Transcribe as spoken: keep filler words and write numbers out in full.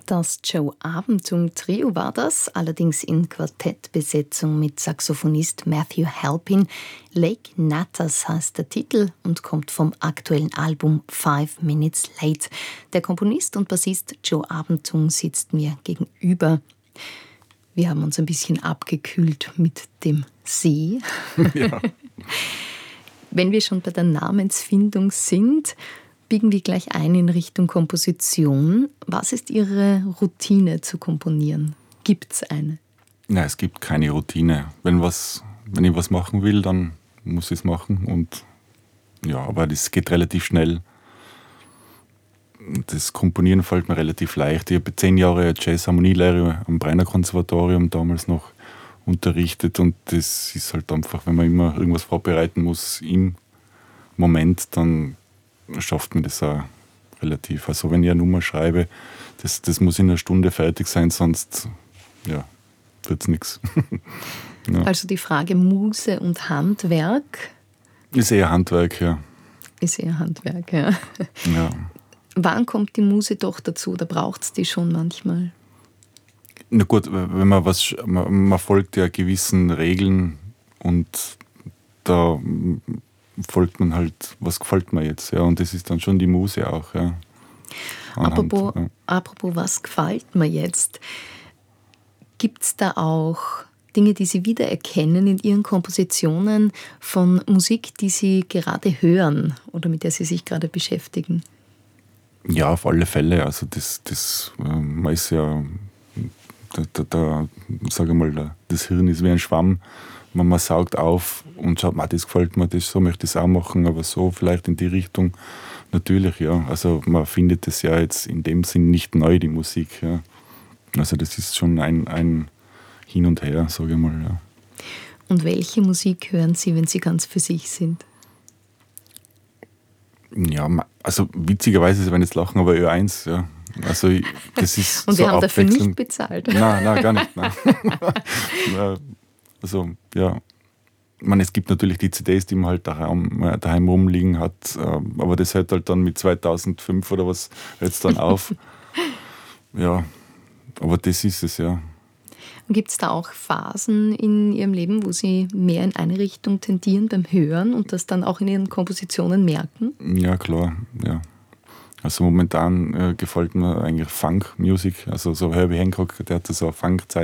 Das Joe Abentung-Trio war das, allerdings in Quartettbesetzung mit Saxophonist Matthew Halpin. Lake Natas heißt der Titel und kommt vom aktuellen Album Five Minutes Late. Der Komponist und Bassist Joe Abentung sitzt mir gegenüber. Wir haben uns ein bisschen abgekühlt mit dem See. Ja. Wenn wir schon bei der Namensfindung sind, biegen wir gleich ein in Richtung Komposition. Was ist Ihre Routine zu komponieren? Gibt es eine? Nein, es gibt keine Routine. Wenn, was, wenn ich was machen will, dann muss ich es machen. Und ja, aber das geht relativ schnell. Das Komponieren fällt mir relativ leicht. Ich habe zehn Jahre Jazz-Harmonielehre am Breiner Konservatorium damals noch unterrichtet. Und das ist halt einfach, wenn man immer irgendwas vorbereiten muss im Moment, dann schafft man das auch relativ. Also wenn ich eine Nummer schreibe, das, das muss in einer Stunde fertig sein, sonst ja, wird es nichts. Ja. Also die Frage Muse und Handwerk? Ist eher Handwerk, ja. Ist eher Handwerk, ja. Ja. Wann kommt die Muse doch dazu? Da braucht es die schon manchmal. Na gut, wenn man was, man, man folgt ja gewissen Regeln und da folgt man halt, was gefällt mir jetzt, ja, und das ist dann schon die Muse auch, ja. Anhand, apropos, ja. apropos, was gefällt mir jetzt? Gibt es da auch Dinge, die Sie wiedererkennen in Ihren Kompositionen von Musik, die Sie gerade hören oder mit der Sie sich gerade beschäftigen? Ja, auf alle Fälle, also das, das man ist ja, da, da, da sage ich mal, das Hirn ist wie ein Schwamm. Man, man saugt auf und schaut, das gefällt mir, das, so möchte ich es auch machen, aber so vielleicht in die Richtung. Natürlich, ja. Also man findet es ja jetzt in dem Sinn nicht neu, die Musik. Ja. Also das ist schon ein, ein Hin und Her, sage ich mal. Ja. Und welche Musik hören Sie, wenn Sie ganz für sich sind? Ja, also witzigerweise, Sie werden jetzt lachen, aber Ö eins, ja. Also das ist und wir so haben dafür nicht bezahlt. Nein, nein, gar nicht. Nein. Also, ja, ich meine, es gibt natürlich die C Ds, die man halt daheim, daheim rumliegen hat, aber das hört halt dann mit zweitausendfünf oder was jetzt dann auf. Ja, aber das ist es, ja. Und gibt es da auch Phasen in Ihrem Leben, wo Sie mehr in eine Richtung tendieren beim Hören und das dann auch in Ihren Kompositionen merken? Ja, klar, ja. Also momentan äh, gefällt mir eigentlich Funk-Musik, also so Herbie Hancock, der hat so eine Funk-Zeit